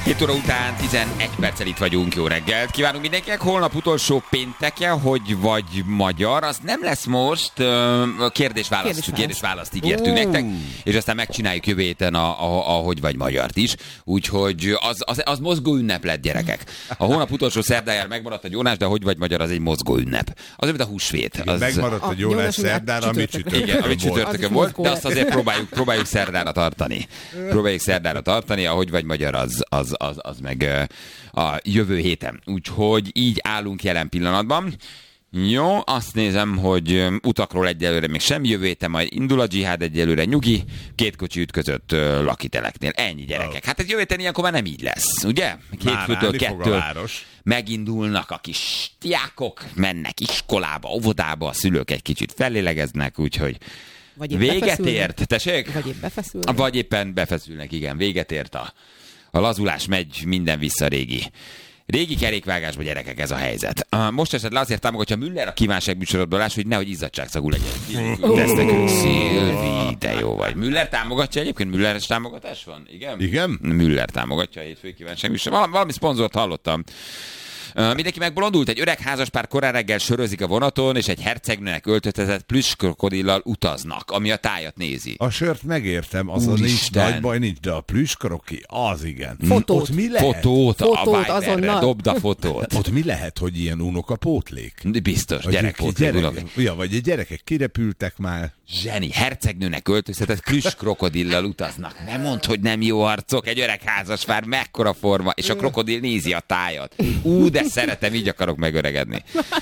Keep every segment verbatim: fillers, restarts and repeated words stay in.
hét óra után tizenegy perccel itt vagyunk, jó reggelt. Kívánunk mindenkinek, holnap utolsó péntekje, hogy vagy magyar, az nem lesz most, kérdés-választ, kérdés-választ ígértünk uh. nektek, és aztán megcsináljuk jövő héten a, a, a hogy vagy magyart is, úgyhogy az, az, az mozgó ünnep lett, gyerekek. A hónap utolsó szerdájára megmaradt a Jónás, de a hogy vagy magyar az egy mozgó ünnep. Az, mint a húsvét. Az... Megmaradt a Jónás szerdára, ami csütörtökön volt. csütörtökön volt, de azt azért próbáljuk, próbáljuk szerdára tartani. Próbáljuk szerdára tartani, a hogy vagy magyar az, az, az, az meg a jövő héten. Úgyhogy így állunk jelen pillanatban. Jó, azt nézem, hogy utakról egyelőre még sem, jövő héten majd indul a dzsihád, egyelőre nyugi, két kocsi ütközött uh, lakiteleknél. Ennyi, gyerekek. Hát ez jövő héten ilyenkor már nem így lesz, ugye? Hétfőtől kettől megindulnak a kis diákok, mennek iskolába, óvodába, a szülők egy kicsit fellélegeznek, úgyhogy véget ért, tessék? Vagy éppen befeszülnek. Vagy éppen befeszülnek, igen, véget ért a, a lazulás, megy minden vissza régi. Régi kerékvágásba, gyerekek, ez a helyzet. Most esetleg azért támogatja Müller a kívánság műsorodban, hogy nehogy izzadságszagú legyen. Tesztek, Szilvi, de jó vagy. Müller támogatja egyébként? Mülleres támogatás van? Igen? Igen? Müller támogatja a hétfői kívánság műsorodban. Valami, valami szponzort hallottam. Uh, mindenki megbolondult, egy öreg házaspár korán reggel sörözik a vonaton, és egy hercegnőnek öltözetett plüss krokodillal utaznak, ami a tájat nézi. A sört megértem, az a nincs nagy baj, nincs, de a plüss kroki, az igen. Fotót. Ott mi lehet? Fotót, Fotót a Viberre, dobd a fotót. Ott mi lehet, hogy ilyen unokapótlék? Biztos, gyerekpótlék. Gyerek, ja, vagy a gyerekek kirepültek már. Zseni, hercegnőnek öltözetett plüss krokodillal utaznak. Nem mondd, hogy nem jó arcok, egy öreg házaspár, mekkora forma, és a krokodil nézi a tájat. Ú, de szeretem, így akarok megöregedni.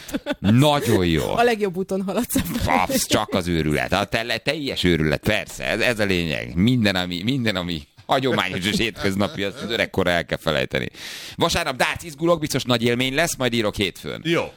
Nagyon jó. A legjobb úton haladsz. Fasz, csak az őrület. A te, teljes őrület, persze, ez, ez a lényeg. Minden, ami, minden, ami hagyományos és hétköznapi, azt az öregkora el kell felejteni. Vasárnap dác izgulok, biztos nagy élmény lesz, majd írok hétfőn. Jó.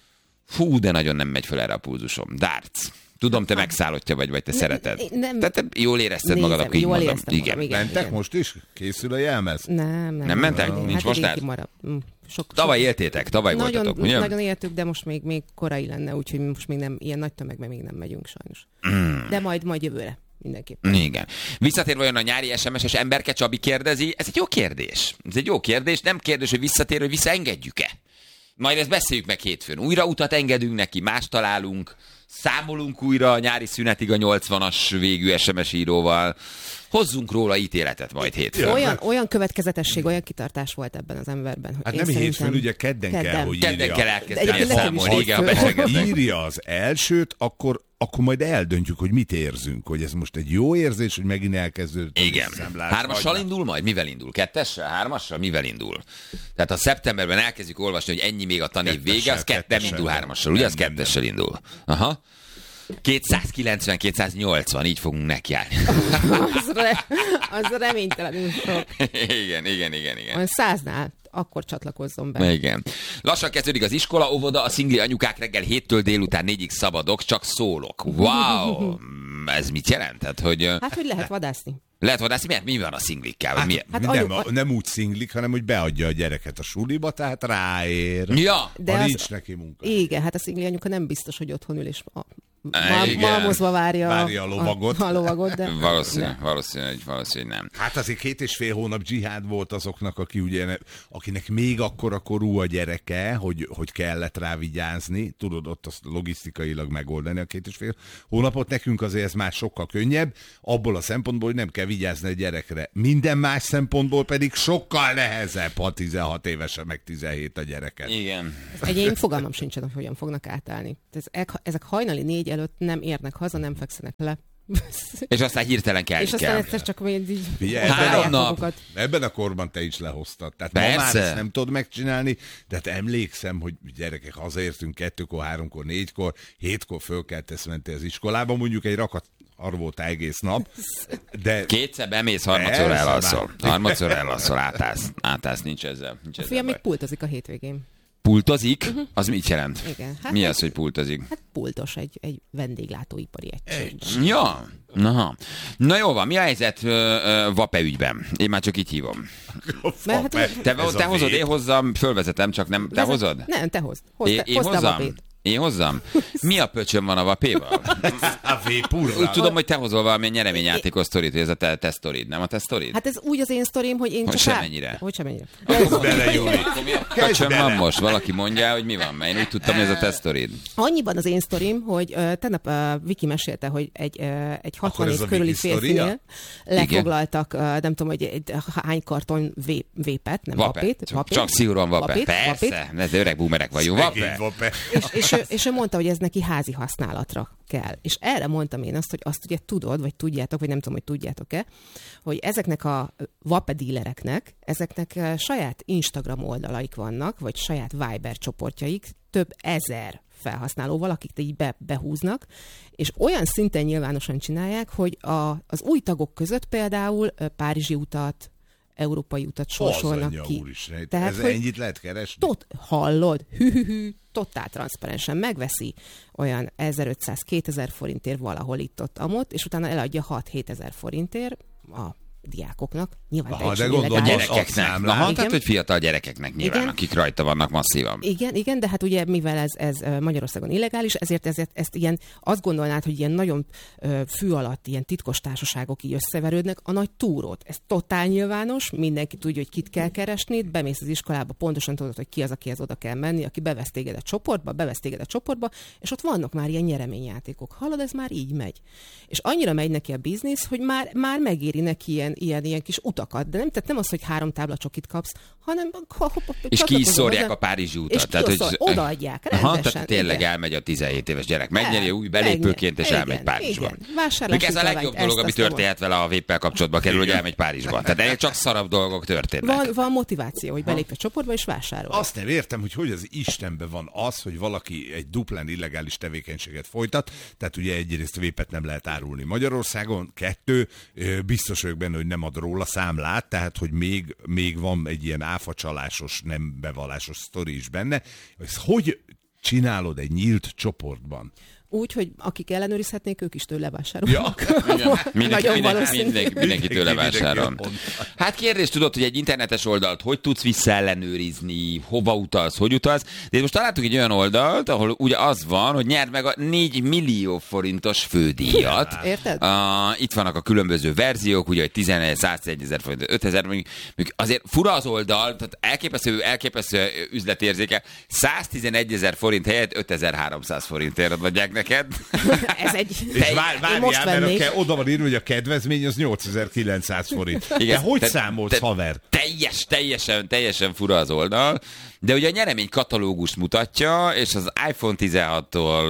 Fú, de nagyon nem megy fel erre a pulzusom. Darts. Tudom, te megszállottja vagy, vagy te ne, szereted. Nem. Tehát te jól érezted magad, akkor így mondom. Igen. igen. Mentek igen. Most is? Készül a jelmez? Nem, nem. Nem mentek? Nem. Nincs hát most már? Sok, tavaly sok... éltétek, tavaly nagyon, voltatok, ugye? Nagyon éltük, de most még, még korai lenne, úgyhogy most még nem, ilyen nagy tömegben még nem megyünk sajnos. Mm. De majd, majd jövőre. Mindenképpen. Igen. Visszatér vajon a nyári es em es-es emberke, Csabi kérdezi, ez egy jó kérdés. Ez egy jó kérdés, nem kérdés, hogy visszatér, hogy visszaengedjük-e. Majd ezt beszéljük meg hétfőn. Újra utat engedünk neki, más találunk, számolunk újra a nyári szünetig a nyolcvanas végű es em es íróval. Hozzunk róla ítéletet majd hétfőn. Olyan, olyan következetesség, olyan kitartás volt ebben az emberben. Hát nem hétfőn, ugye kedden, kedden kell, hogy írja. Kedden kell elkezdeni számolni. Ha írja az elsőt, akkor akkor majd eldöntjük, hogy mit érzünk, hogy ez most egy jó érzés, hogy megint elkezdődött. Igen. Hármassal indul majd? Mivel indul? Kettessel? Hármassal? Mivel indul? Tehát ha szeptemberben elkezdjük olvasni, hogy ennyi még a tanév vége, az kett, nem indul hármassal, ugye? Az kettessel indul. Aha. kétszázkilencven kétszáznyolcvan, így fogunk nekiállni. az, re, az reménytelenül sok. Igen, igen, igen, igen. Olyan száznál. Akkor csatlakozzon be. Igen. Lassan kezdődik az iskola, óvoda, a szingli anyukák reggel héttől délután négyig szabadok, csak szólok. Wow! Ez mit jelent? Hát, hogy, hát, hogy lehet vadászni. Lehet vadászni? Miért? Mi van a szinglikkel? Hát, mi? hát nem, anyu... nem úgy szinglik, hanem hogy beadja a gyereket a suliba, tehát ráér. Ja. De ha az... nincs neki munka. Igen, hát a szingli anyuka nem biztos, hogy otthon ül és a... Mal- malmozva várja, várja a lovagot. A, a lovagot de... Valószínű, valószínű, valószínű, nem. Hát azért két és fél hónap dzsihád volt azoknak, aki ugye, akinek még akkora korú a gyereke, hogy, hogy kellett rá vigyázni. Tudod, ott azt logisztikailag megoldani a két és fél hónapot. Nekünk azért ez már sokkal könnyebb, abból a szempontból, hogy nem kell vigyázni a gyerekre. Minden más szempontból pedig sokkal nehezebb, ha tizenhat évesen, meg tizenhét a gyereket. Igen. Egyébként fogalmam sincsen, hogy hogyan fognak átállni. Ezek, ezek hajnali négy előtt nem érnek haza, nem fekszenek le. És aztán hirtelen kell. És aztán egyszer csak még így... Figyelj, három nap. Ebben a korban te is lehoztad. Tehát ma már ezt nem tudod megcsinálni, de hát emlékszem, hogy gyerekek, hazaértünk kettőkor, háromkor, négykor, hétkor fölkeltesz mentél az iskolába, mondjuk egy rakat arra volt egész nap. De... Kétszer bemész, harmadszor elalszol. Harmadszor elalszol, átállsz. Átállsz, nincs ezzel. Nincs a fiam még pultozik a hétvégén. Pultozik? Uh-huh. Az mit jelent? Igen. Hát mi egy, az, hogy pultozik? Hát pultos, egy, egy vendéglátóipari egység. Ja. Aha. Na jó van, mi a helyzet uh, uh, Vape ügyben? Én már csak így hívom. Mert, hát, te te hozod, én hozzam, fölvezetem, csak nem. Te Vezet, hozod? Nem, te hozd. hozd é, te, én hozzam? Én hozzam? Mi a pöcsön van a vapéval? A vépurra. Úgy tudom, hogy te hozol valamilyen nyereményjátékos sztorit, hogy ez a te, te sztorid, nem a te sztorid? Hát ez úgy az én sztorim, hogy én Hogy csak... semennyire. Hogy semennyire. Kezd bele, Júli. Pöcsön van most, valaki mondja, hogy mi van, mert én úgy tudtam, hogy ez a te sztorid. Annyiban az én sztorim, hogy uh, tegnap uh, Viki mesélte, hogy egy, uh, egy hatvan év körüli férfinél lefoglaltak, uh, nem tudom, hogy egy, hány karton vép, vépet, nem Vape. vapét. Csak, csak szigorúan vape. Vapét, Persze, vapét. ez öreg boomerek vagyunk. Vape. vape. És, és, ő, és ő mondta, hogy ez neki házi használatra kell. És erre mondtam én azt, hogy azt ugye tudod, vagy tudjátok, vagy nem tudom, hogy tudjátok-e, hogy ezeknek a vape dílereknek, ezeknek saját Instagram oldalaik vannak, vagy saját Viber csoportjaik, több ezer felhasználóval, akik így be, behúznak, és olyan szinten nyilvánosan csinálják, hogy a, az új tagok között például Párizsi utat, európai utat sorsolnak ki. Úristen, Tehát, ez hogy ennyit lehet keresni? Tot, hallod? Hű-hű-hű, totál transzparensen megveszi olyan ezerötszáz-kétezer forintért valahol itt-ott amott, és utána eladja hat-hétezer forintért a diákoknak. Nyilván Aha, de teljesen gondolom, illegális. Gyerekeknek. Na, Igen. tehát, hogy fiatal gyerekeknek nyilván, Igen. akik rajta vannak masszívan. Igen, igen, de hát ugye mivel ez, ez Magyarországon illegális, ezért, ezért ezt ilyen, azt gondolnád, hogy ilyen nagyon ö, fű alatt ilyen titkos társaságok így összeverődnek, a nagy túrót. Ez totál nyilvános, mindenki tudja, hogy kit kell keresni, bemész az iskolába, pontosan tudod, hogy ki az, akihez oda kell menni, aki bevesz téged a csoportba, bevesz téged a csoportba, és ott vannak már ilyen nyereményjátékok. Hallod, ez már így megy. És annyira megy neki a biznisz, hogy már, már megéri neki ilyen, ilyen, ilyen kis utakat, de nem, tehát nem az, hogy három tábla csokit kapsz, hanem és ki is szórják a Párizsi utat. És tehát, hogy odaadják, rendesen. Aha, tehát tényleg igen. elmegy a tizenhét éves gyerek. Megnyeri új belépőként, és igen, elmegy Párizsba. Igen. Vásárlási ez a legjobb dolog, ami történhet vele a véppel kapcsolatba kerül, hogy elmegy Párizsba. Tehát ennél csak szarabb dolgok történnek. Van, van motiváció, hogy belép a csoportba és vásárol. Azt nem értem, hogy hogy az Istenben van az, hogy valaki egy duplán illegális tevékenységet folytat, tehát ugye egyrészt vépet nem lehet árulni Magyarországon, kettő, biztos vagyok benne, hogy nem ad róla számlát, tehát hogy még, még van egy ilyen áfacsalásos, nem bevallásos sztori is benne. Ezt hogy csinálod egy nyílt csoportban? Úgy, hogy akik ellenőrizhetnék, ők is tőle vásárolnak. Ja. Igen. Mindenki, Nagyon mindenki, valószínű. mindenki, mindenki tőle vásárol. Hát kérdés, tudod, hogy egy internetes oldalt hogy tudsz visszaellenőrizni, hova utalsz, hogy utalsz, de most találtuk egy olyan oldalt, ahol ugye az van, hogy nyerd meg a négy millió forintos fődíjat. Érted? Uh, itt vannak a különböző verziók, ugye, hogy tízezer, százezer forint, ötezer, mondjuk, mondjuk azért fura az oldal, tehát elképesztő, elképesztő üzletérzéke, száztizenegyezer forint helyett ötezer-háromszáz forintért adják neked. Ez egy... És vár, várjál, most mert vennék. ke, oda van írni, hogy a kedvezmény az nyolcezer-kilencszáz forint. Igen, de hogy te, számolsz, te, haver? Teljes, teljesen, teljesen fura az oldal, de ugye a nyeremény katalógust mutatja, és az iPhone tizenhattól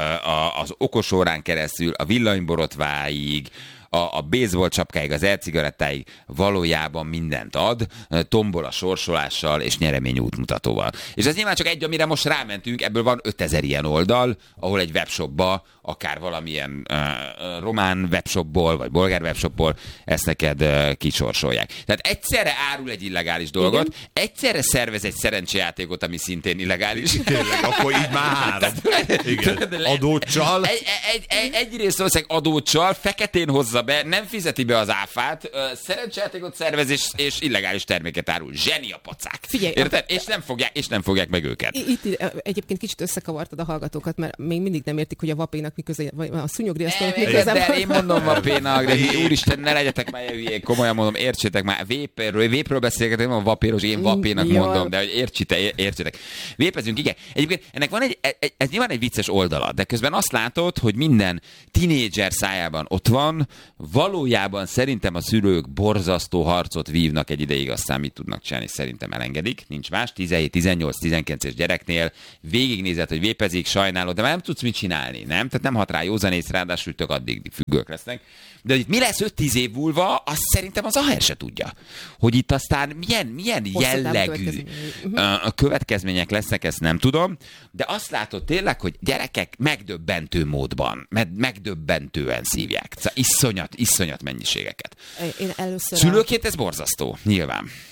uh, az okosórán keresztül a villanyborotváig, a, a baseball csapkáig, az e-cigarettáig valójában mindent ad, tombol a sorsolással és nyeremény útmutatóval. És ez nyilván csak egy, amire most rámentünk, ebből van ötezer ilyen oldal, ahol egy webshopba, akár valamilyen uh, román webshopból, vagy bolgár webshopból ezt neked uh, kisorsolják. Tehát egyszerre árul egy illegális dolgot, igen. Egyszerre szervez egy szerencsejátékot, ami szintén illegális. Tényleg, akkor így már három. Igen. Adóccsal. Egy, egy, egy, egyrészt valószínűleg adóccsal, feketén hozza be, nem fizeti be az áfát, szerencsejátékot szervez és, és illegális terméket árul. Zseni a pacák. Figyelj, érted? És nem fogják, és nem fogják meg őket. Itt egyébként kicsit összekavartad a hallgatókat, mert még mindig nem értik, hogy a vapénak miközben, vagy a szúnyogriasztónak miközben. De én mondom vapénak, de úristen, ne legyetek már hülyék, komolyan mondom, értsétek már, vépről, vépről beszélgetem, a vapéros, én vapénak Jól. mondom, de hogy értsétek, értsétek. Vépezünk, igen. Egyébként ennek van egy, egy, ez nyilván egy vicces oldala, de közben azt látod, hogy minden tinédzser szájában ott van, valójában szerintem a szülők borzasztó harcot vívnak egy ideig, aztán mit tudnak csinálni, szerintem elengedik, nincs más, tizenhét, tizennyolc, tizenkilences gyereknél végignézed, hogy vépezik, sajnálod, de már nem tudsz mit csinálni, nem? Tehát nem hat rá józanész, ráadásul tök addig függők lesznek. De hogy mi lesz öt-tíz év múlva, azt szerintem az a her se tudja. Hogy itt aztán milyen, milyen jellegű következmények. A következmények lesznek, ezt nem tudom, de azt látod tényleg, hogy gyerekek megdöbbentő módban, megdöbbentően szívják. Szóval iszonyat, iszonyat mennyiségeket. Én először Szülőként ez borzasztó, nyilván.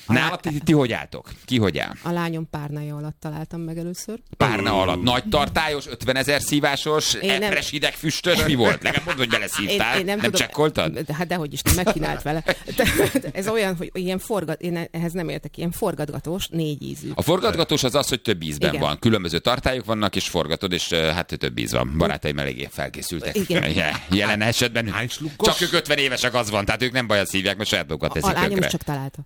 Nálad ti, ti hogy álltok? Ki hogy áll? A lányom párnája alatt találtam meg először. Párna alatt. Nagy tartályos, ötvenezer szívásos, epres hideg füstös, mi volt? Legalább mondd, hogy beleszívtál. Én, én nem nem csekkoltad? Hát dehogy is, nem megkínált vele. Ez olyan, hogy ilyen forgat, én ehhez nem értek, ilyen forgatgatós, négy ízű. A forgatgatós az az, hogy több ízben Igen. van. Különböző tartályok vannak, és forgatod, és hát több íz van. Barátaim eléggé felkészültek. Igen. Jelen esetben csak ők ötven évesek az van, tehát ők nem bajat szívják, mert saját magukat teszik A lányom tönkre. csak találta.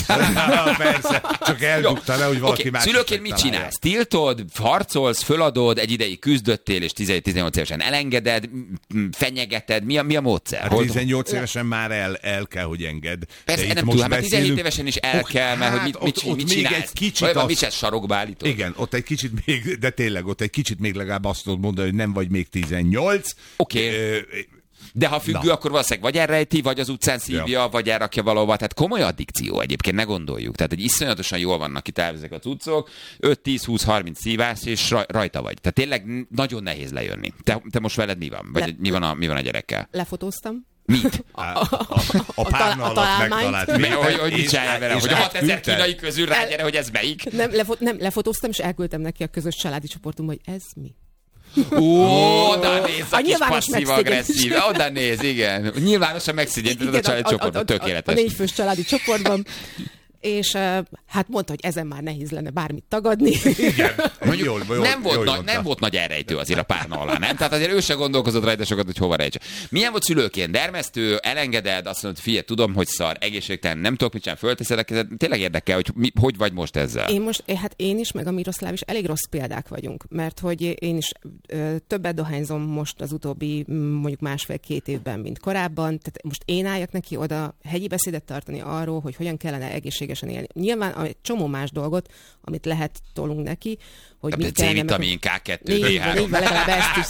Persze, csak eldugta le, hogy valaki okay, más. Szülőként mit csinálsz? Tiltod, harcolsz, föladod, egy ideig küzdöttél, és tizenhét-tizennyolc évesen elengeded, fenyegeted, mi a, mi a módszer? Hát tizennyolc évesen már el, el kell, hogy engedd. Persze, nem tudom, mert tizenhét évesen is el kell, mert hogy mit, mit, ott, mit ott csinálsz? még egy kicsit Vagy az... mit csinálsz, sarokba állítod? Igen, ott egy kicsit még, de tényleg, ott egy kicsit még legalább azt tudod mondani, hogy nem vagy még tizennyolc. Oké. Okay. De ha függő, Na. akkor valószínűleg vagy elrejti, vagy az utcán szívja, ja. vagy elrakja valahova. Tehát komoly addikció egyébként, ne gondoljuk. Tehát egy iszonyatosan jól vannak itt ezek a cuccok, öt, tíz, húsz, harminc szívás, és rajta vagy. Tehát tényleg nagyon nehéz lejönni. Te, te most veled mi van? Vagy Le... mi, van a, mi van a gyerekkel? Lefotóztam. Mit? A, a, a párna alatt megtalált. Mi, hogy, hogy mit csinálja vele? Hogy a hatezer kínai közül El... rágyere, hogy ez melyik? Nem, lefo- nem, lefotóztam, és elküldtem neki a közös családi csoportunkba, hogy ez mi. Ó, oda néz, a, a kis passzív-agresszív. Oda néz, igen. Nyilvánosan megszigyented a családi csoportban, tökéletes. A, a, a négyfős családi csoportban. És uh, hát mondta, hogy ezen már nehéz lenne bármit tagadni. Igen. Mondjuk, jól, jól, nem, volt jól nagy, nem volt nagy elrejtő azért a párna alá, nem? Tehát azért ő se gondolkozott rajta sokat, hogy hova rejtse. Milyen volt szülőként? Dermesztő, elengeded, azt mondod, figyelj, tudom, hogy szar, egészségtelen, nem tudok mit csinálni, fölteszed a kezed. Tényleg érdekel, hogy mi, hogy vagy most ezzel? Én most, hát én is, meg a Miroszláv is elég rossz példák vagyunk, mert hogy én is ö, többet dohányzom most az utóbbi mondjuk másfél-két évben, mint korábban. Tehát most én álljak neki oda hegyi beszédet tartani arról, hogy hogyan kellene egészségesen élni. Nyilván egy csomó más dolgot, amit lehet tolunk neki, hogy mit kellene... C-vitamin, ká kettő, dé három. Legalább ezt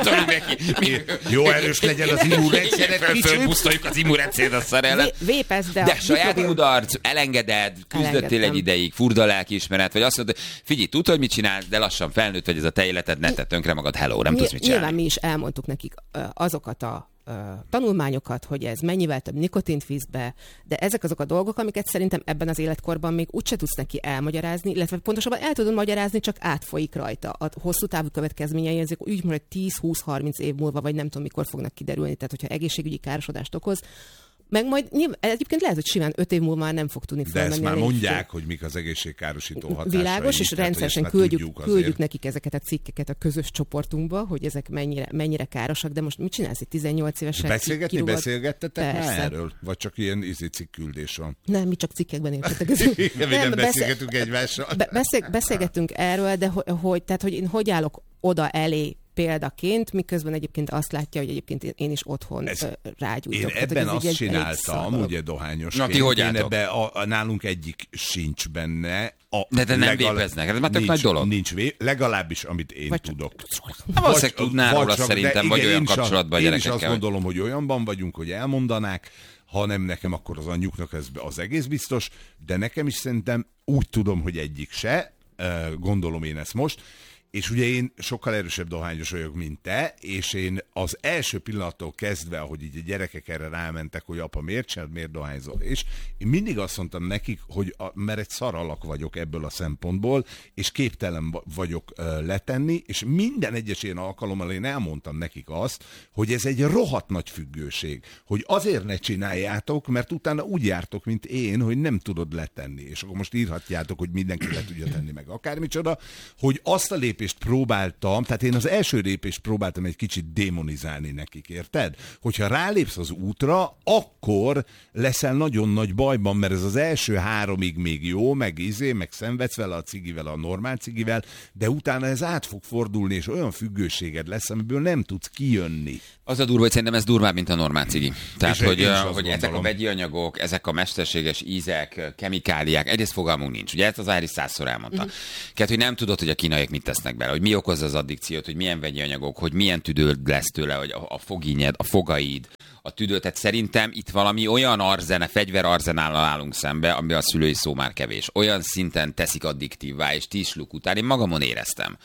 is. Jó erős legyen az immunrendszeret. Fölpusztoljuk az immunrendszeret a szar ellen. Vépesz, de... De saját kudarc, elengeded, küzdöttél egy ideig, furda lelkiismeret, vagy azt mondod, figyelj, tudod, hogy mit csinálsz, de lassan felnőtt vagy, ez a te életed, ne tedd tönkre magad, hello, nem tudsz mit csinálni. Nyilván mi is elmondtuk nekik azokat a Uh, tanulmányokat, hogy ez mennyivel több nikotint visz be, de ezek azok a dolgok, amiket szerintem ebben az életkorban még úgyse tudsz neki elmagyarázni, illetve pontosabban el tudod magyarázni, csak átfolyik rajta. A hosszú távú következményei ezek úgy mondja, hogy tíz-húsz-harminc év múlva, vagy nem tudom mikor fognak kiderülni, tehát hogyha egészségügyi károsodást okoz, meg majd nyilván, egyébként lehet, hogy simán öt év múlva már nem fog tudni felmenni. De ezt már mondják, fél. hogy mik az egészségkárosító hatásai. Világos, és tehát, rendszeresen küldjük, küldjük nekik ezeket a cikkeket a közös csoportunkba, hogy ezek mennyire, mennyire károsak, de most mit csinálsz itt tizennyolc évesen? Beszélgetni, kirúgod? beszélgettetek már erről? Vagy csak ilyen izé cikküldés van? Nem, mi csak cikkekben értetek. nem, nem beszélgetünk egymással. Be, beszél, beszélgetünk erről, de hogy, hogy, tehát, hogy én hogy állok oda elé példaként, miközben egyébként azt látja, hogy egyébként én is otthon ez, rágyújtok. Én ebben tehát, azt csináltam, ugye dohányosként. Na, ti hogy én ebbe a, a, nálunk egyik sincs benne. A de de nem legalább, vépeznek, ez már tök nagy dolog. Nincs vé, legalábbis, amit én vagy tudok. Valószínűleg tudnál róla szerintem, vagy olyan kapcsolatban a gyerekekkel. Én is azt gondolom, hogy olyanban vagyunk, hogy elmondanák, ha nem nekem, akkor az anyjuknak ez az egész biztos, de nekem is szerintem úgy tudom, hogy egyik se, gondolom én ezt most, és ugye én sokkal erősebb dohányos vagyok, mint te, és én az első pillanattól kezdve, ahogy így a gyerekek erre rámentek, hogy apa, miért csinálod, miért dohányzol? És én mindig azt mondtam nekik, hogy a, mert egy szar alak vagyok ebből a szempontból, és képtelen vagyok uh, letenni, és minden egyes ilyen alkalommal én elmondtam nekik azt, hogy ez egy rohadt nagy függőség, hogy azért ne csináljátok, mert utána úgy jártok, mint én, hogy nem tudod letenni. És akkor most írhatjátok, hogy mindenki le tudja tenni meg akármicsoda, hogy azt a lépést próbáltam, tehát én az első lépést próbáltam egy kicsit démonizálni nekik, érted? Hogyha rálépsz az útra, akkor leszel nagyon nagy bajban, mert ez az első háromig még jó, meg izé, meg szenvedsz vele a cigivel, a normál cigivel, de utána ez át fog fordulni, és olyan függőséged lesz, amiből nem tudsz kijönni. Az a durva, hogy szerintem ez durvább, mint a normál cigi. Tehát, és hogy, hogy ezek a vegyi anyagok, ezek a mesterséges ízek, kemikáliák, egyrészt fogalmunk nincs. Ugye ezt az Ári százszor elmondta. Uh-huh. Tehát, hogy nem tudod, hogy a kínaiak mit tesznek bele, hogy mi okozza az addikciót, hogy milyen vegyi anyagok, hogy milyen tüdőd lesz tőle, hogy a, a fogínyed, a fogaid, a tüdő. Tehát szerintem itt valami olyan arzene, fegyver arzenállal állunk szembe, amiben a szülői szó már kevés. Olyan szinten teszik addiktívvá, és tíz luk után én magamon éreztem.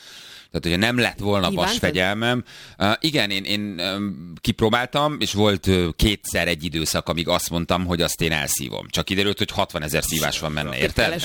Tehát, hogyha nem lett volna vasfegyelmem, uh, igen, én, én um, kipróbáltam, és volt uh, kétszer egy időszak, amíg azt mondtam, hogy azt én elszívom. Csak kiderült, hogy hatvanezer szívás van benne, érted?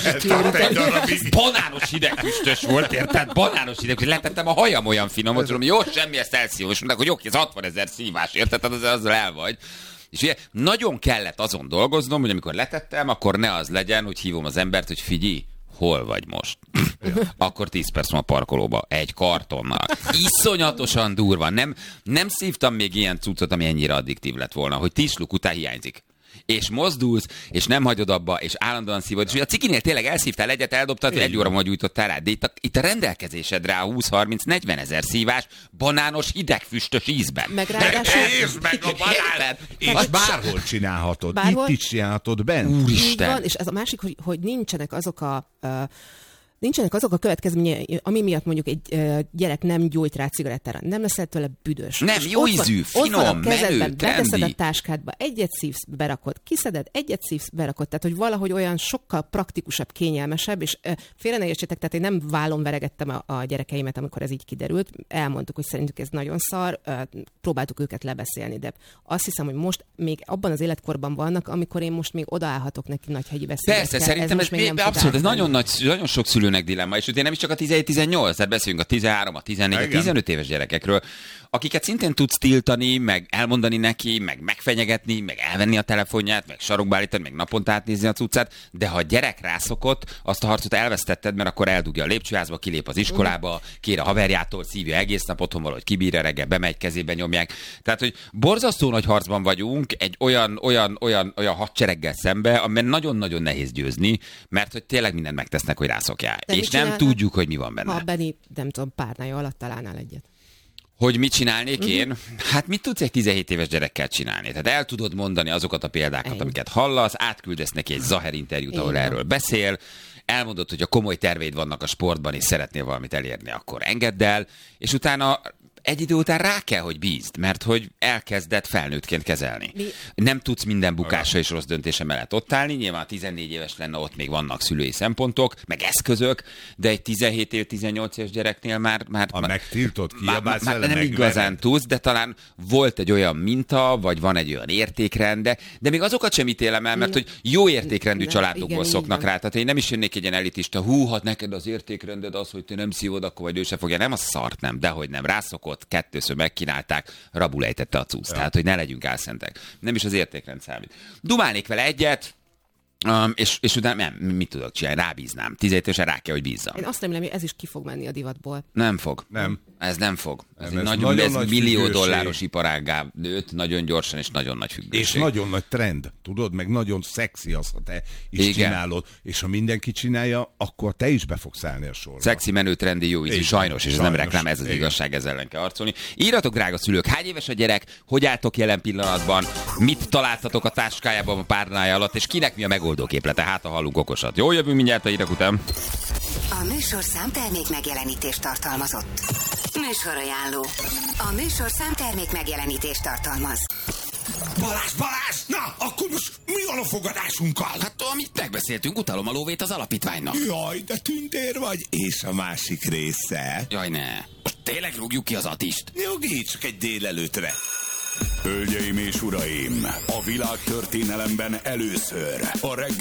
Banános hidegfüstös volt, érted? Banános hidegfüstös. Letettem a hajam olyan finom, hogy tudom, jó, semmi, ezt elszívom. És mondták, hogy jó, ez hatvanezer szívás, érted? Tehát azzal, azzal el vagy. És ugye nagyon kellett azon dolgoznom, hogy amikor letettem, akkor ne az legyen, hogy hívom az embert, hogy figyelj, hol vagy most? Akkor tíz perc van a parkolóba, egy kartonnal. Iszonyatosan durva. Nem, nem szívtam még ilyen cuccot, ami ennyire addiktív lett volna, hogy tíz sluk után hiányzik. És mozdulsz, és nem hagyod abba, és állandóan szívod. És ugye a cikinél tényleg elszívtál egyet, eldobtad, egy óra múlva gyújtottál rá. De itt a, itt a rendelkezésedre a húsz harminc negyven ezer szívás banános hidegfüstös ízben. Meg ráadásul... És meg a banán! És bárhol csinálhatod. Bárhol? Itt is csinálhatod bent. Úristen! Van, és ez a másik, hogy, hogy nincsenek azok a... Uh, Nincsenek azok a következményei, ami miatt mondjuk egy uh, gyerek nem gyújt rá cigarettára. Nem leszel tőle büdös. Nem, és jó ízű, finom, ott van a kezedben, menő, beteszed trendi. a táskádba, egyet szívsz, berakod, kiszeded, egyet szívsz, berakod. Tehát, hogy valahogy olyan sokkal praktikusabb, kényelmesebb, és uh, félre ne értsétek, tehát én nem vállon veregettem a, a gyerekeimet, amikor ez így kiderült. Elmondtuk, hogy szerintük ez nagyon szar, uh, próbáltuk őket lebeszélni, de azt hiszem, hogy most még abban az életkorban vannak, amikor én most még odaállhatok neki Nagyhegyi beszélgetni. Persze, szerintem ez, ez abszolút, ez nagyon, nagy, nagyon sok szülőnek dilemma, és ugye nem is csak a tizenhét tizennyolc, tehát beszélünk a tizenhárom, a tizennégy, a tizenöt éves gyerekekről, akiket szintén tudsz tiltani, meg elmondani neki, meg megfenyegetni, meg elvenni a telefonját, meg sarokba állítani, meg naponta átnézni a cuccát, de ha a gyerek rászokott, azt a harcot elvesztetted, mert akkor eldugja a lépcsőházba, kilép az iskolába, kér a haverjától, szívja egész nap, otthon valahogy kibírja, reggel bemegy, kezébe nyomják. Tehát, hogy borzasztó nagy harcban vagyunk egy olyan, olyan, olyan, olyan hadsereggel szembe, amiben nagyon-nagyon nehéz győzni, mert hogy tényleg mindent megtesznek, hogy rászokjál. De és nem tudjuk, hogy mi van benne. Ha Benni, nem tudom, párnája alatt találnál egyet. Hogy mit csinálnék uh-huh. én? Hát mit tudsz egy tizenhét éves gyerekkel csinálni? Tehát el tudod mondani azokat a példákat, Ennyi. amiket hallasz, átküldesz neki egy Zaher interjút, ahol Igen. erről beszél, elmondod, hogy a komoly terveid vannak a sportban, és szeretnél valamit elérni, akkor engedd el, és utána egy idő után rá kell, hogy bízd, mert hogy elkezded felnőttként kezelni. Mi? Nem tudsz minden bukásra és rossz döntése mellett ott állni, nyilván tizennégy éves lenne, ott még vannak szülői szempontok, meg eszközök, de egy tizenhét év, tizennyolc éves gyereknél már... már ha megtiltod, kiabálsz már, már nem igazán tudsz, de talán volt egy olyan minta, vagy van egy olyan értékrend, de, de még azokat sem ítélem el, mert hogy jó értékrendű családokból igen, szoknak rá. Tehát én nem is jönnék egy ilyen elitista, hú, hát neked az értékrended az, hogy te nem szívod, akkor vagy ő se fogja. Nem a szart, nem, dehogy nem. Rászokott, kettőször megkínálták, rabul ejtette a cucc. Ja. Tehát, hogy ne legyünk álszentek. Nem is az értékrend számít. Dumálnék vele egyet, Um, és, és utána nem, mit tudok csinálni? Rábíznám. tizenhét évesen rá kell, hogy bízzam. Én azt remélem, hogy ez is ki fog menni a divatból. Nem fog. Nem. Ez nem fog. Ez, nem, ez, ez nagyon, nagyon ez nagy millió függőség. dolláros iparággá nőtt, nagyon gyorsan, és nagyon nagy függőség. És nagyon nagy trend, tudod? Meg nagyon szexi az, ha te is Igen. csinálod. És ha mindenki csinálja, akkor te is be fogsz állni a sorba. Szexi, menő, trendi, jó ízű, sajnos, és ez nem reklám, ez az Igen. igazság, ez ellen kell arcolni. Írjatok, drága szülők, hány éves a gyerek, hogy álltok jelen pillanatban, mit találtatok a táskájában a párnája alatt, és kinek mi a megoldóképlete, hát a hallunk okosat. Jó, jövünk mindjárt a hírek után. A műsorszám termék megjelenítést tartalmazott. Műsorajánló. A műsorszám termék megjelenítést tartalmaz. Balázs, Balázs! Na, akkor most mi van a fogadásunkkal? Hát amit megbeszéltünk, utalom a lóvét az alapítványnak. Jaj, de tündér vagy. És a másik része? Jaj, ne. Most tényleg rúgjuk ki az Atist? Nyugi, csak egy délelőtre. Hölgyeim és uraim, a világtörténelemben először a reggel